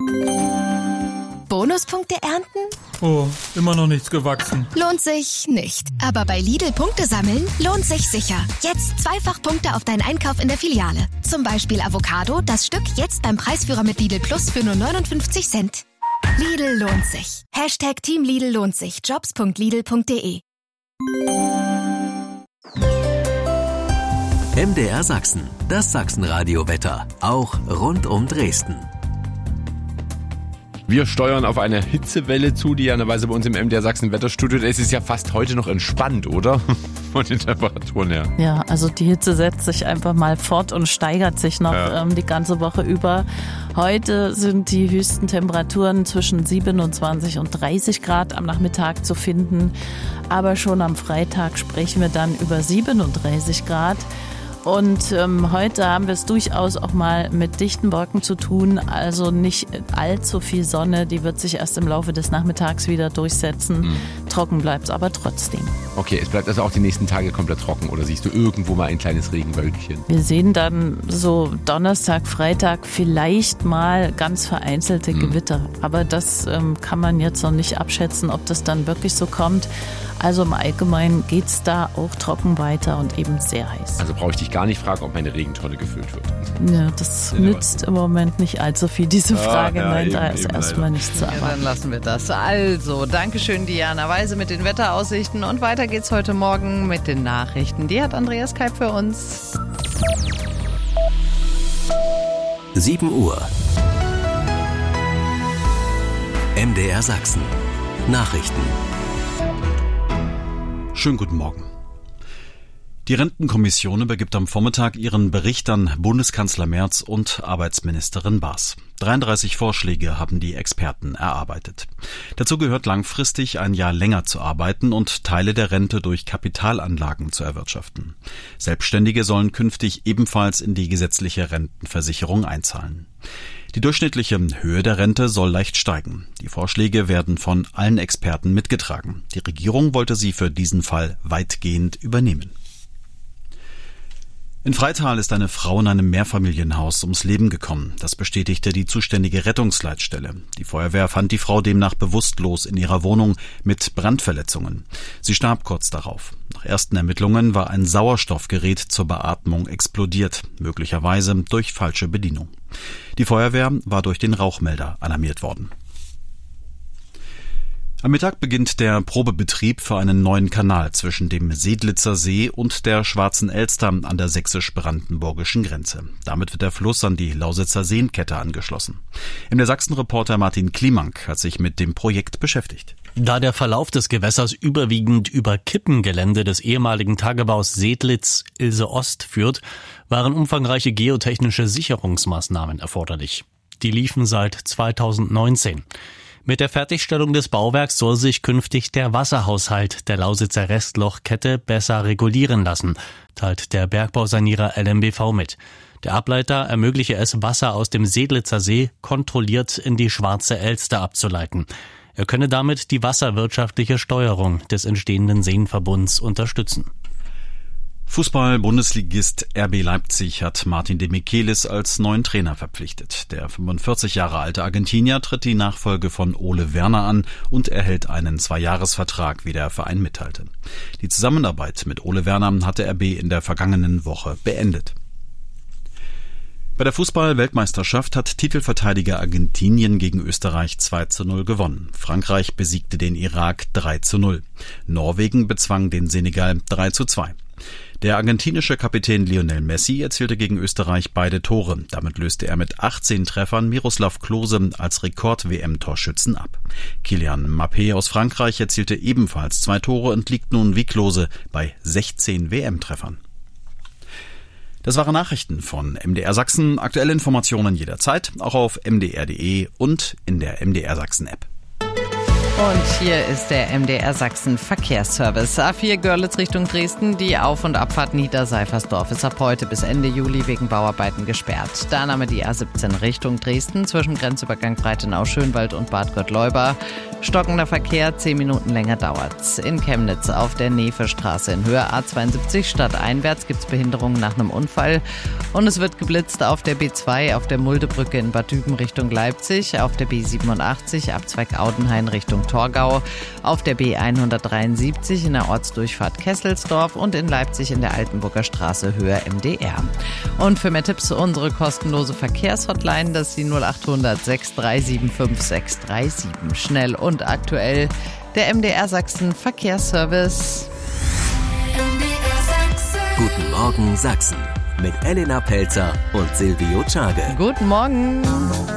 Bonuspunkte ernten? Oh, immer noch nichts gewachsen. Lohnt sich nicht. Aber bei Lidl Punkte sammeln lohnt sich sicher. Jetzt 2-fach Punkte auf deinen Einkauf in der Filiale. Zum Beispiel Avocado, das Stück jetzt beim Preisführer mit Lidl Plus für nur 59 Cent. Lidl lohnt sich. #Team Lidl lohnt sich. Jobs.lidl.de. MDR Sachsen, das Sachsenradio-Wetter, auch rund um Dresden. Wir steuern auf eine Hitzewelle zu, die ja eine Weise bei uns im MDR Sachsen Wetterstudio. Es ist ja fast heute noch entspannt, oder? Von den Temperaturen her. Ja, also die Hitze setzt sich einfach mal fort und steigert sich noch die ganze Woche über. Heute sind die höchsten Temperaturen zwischen 27 und 30 Grad am Nachmittag zu finden. Aber schon am Freitag sprechen wir dann über 37 Grad. Und heute haben wir es durchaus auch mal mit dichten Wolken zu tun, also nicht allzu viel Sonne, die wird sich erst im Laufe des Nachmittags wieder durchsetzen. Trocken bleibt es aber trotzdem. Okay, es bleibt also auch die nächsten Tage komplett trocken, oder siehst du irgendwo mal ein kleines Regenwölkchen? Wir sehen dann so Donnerstag, Freitag vielleicht mal ganz vereinzelte Gewitter, aber das kann man jetzt noch nicht abschätzen, ob das dann wirklich so kommt. Also im Allgemeinen geht es da auch trocken weiter und eben sehr heiß. Also brauche ich dich gar nicht fragen, ob meine Regentonne gefüllt wird. Ja, das nützt im Moment nicht allzu viel, diese Frage. Nein, da ist erstmal nichts zu erwarten. Ja, dann lassen wir das. Also, Dankeschön, Diana Weise mit den Wetteraussichten. Und weiter geht's heute Morgen mit den Nachrichten. Die hat Andreas Keib für uns. 7 Uhr. MDR Sachsen. Nachrichten. Schönen guten Morgen. Die Rentenkommission übergibt am Vormittag ihren Bericht an Bundeskanzler Merz und Arbeitsministerin Baas. 33 Vorschläge haben die Experten erarbeitet. Dazu gehört langfristig ein Jahr länger zu arbeiten und Teile der Rente durch Kapitalanlagen zu erwirtschaften. Selbstständige sollen künftig ebenfalls in die gesetzliche Rentenversicherung einzahlen. Die durchschnittliche Höhe der Rente soll leicht steigen. Die Vorschläge werden von allen Experten mitgetragen. Die Regierung wollte sie für diesen Fall weitgehend übernehmen. In Freital ist eine Frau in einem Mehrfamilienhaus ums Leben gekommen. Das bestätigte die zuständige Rettungsleitstelle. Die Feuerwehr fand die Frau demnach bewusstlos in ihrer Wohnung mit Brandverletzungen. Sie starb kurz darauf. Nach ersten Ermittlungen war ein Sauerstoffgerät zur Beatmung explodiert, möglicherweise durch falsche Bedienung. Die Feuerwehr war durch den Rauchmelder alarmiert worden. Am Mittag beginnt der Probebetrieb für einen neuen Kanal zwischen dem Sedlitzer See und der Schwarzen Elster an der sächsisch-brandenburgischen Grenze. Damit wird der Fluss an die Lausitzer Seenkette angeschlossen. MDR Sachsen-Reporter Martin Klimank hat sich mit dem Projekt beschäftigt. Da der Verlauf des Gewässers überwiegend über Kippengelände des ehemaligen Tagebaus Sedlitz-Ilse-Ost führt, waren umfangreiche geotechnische Sicherungsmaßnahmen erforderlich. Die liefen seit 2019. Mit der Fertigstellung des Bauwerks soll sich künftig der Wasserhaushalt der Lausitzer Restlochkette besser regulieren lassen, teilt der Bergbausanierer LMBV mit. Der Ableiter ermögliche es, Wasser aus dem Sedlitzer See kontrolliert in die Schwarze Elster abzuleiten. Er könne damit die wasserwirtschaftliche Steuerung des entstehenden Seenverbunds unterstützen. Fußball-Bundesligist RB Leipzig hat Martin de Michelis als neuen Trainer verpflichtet. Der 45 Jahre alte Argentinier tritt die Nachfolge von Ole Werner an und erhält einen 2-Jahres-Vertrag, wie der Verein mitteilte. Die Zusammenarbeit mit Ole Werner hatte RB in der vergangenen Woche beendet. Bei der Fußball-Weltmeisterschaft hat Titelverteidiger Argentinien gegen Österreich 2:0 gewonnen. Frankreich besiegte den Irak 3:0. Norwegen bezwang den Senegal 3:2. Der argentinische Kapitän Lionel Messi erzielte gegen Österreich beide Tore. Damit löste er mit 18 Treffern Miroslav Klose als Rekord-WM-Torschützen ab. Kylian Mbappé aus Frankreich erzielte ebenfalls 2 Tore und liegt nun wie Klose bei 16 WM-Treffern. Das waren Nachrichten von MDR Sachsen. Aktuelle Informationen jederzeit, auch auf mdr.de und in der MDR Sachsen App. Und hier ist der MDR Sachsen Verkehrsservice. A4 Görlitz Richtung Dresden. Die Auf- und Abfahrt Niederseifersdorf ist ab heute bis Ende Juli wegen Bauarbeiten gesperrt. Da nahm die A17 Richtung Dresden zwischen Grenzübergang Breitenau-Schönwald und Bad Gottleuba. Stockender Verkehr, 10 Minuten länger dauert's. In Chemnitz auf der Nevestraße in Höhe A72 stadteinwärts gibt's Behinderungen nach einem Unfall. Und es wird geblitzt auf der B2, auf der Muldebrücke in Bad Düben Richtung Leipzig, auf der B87 Abzweig Audenhain Richtung Torgau, auf der B173 in der Ortsdurchfahrt Kesselsdorf und in Leipzig in der Altenburger Straße Höhe MDR. Und für mehr Tipps unsere kostenlose Verkehrshotline, das ist die 0800 6375 637. Schnell und aktuell der MDR Sachsen Verkehrsservice. Guten Morgen Sachsen mit Elena Pelzer und Silvio Czage. Guten Morgen.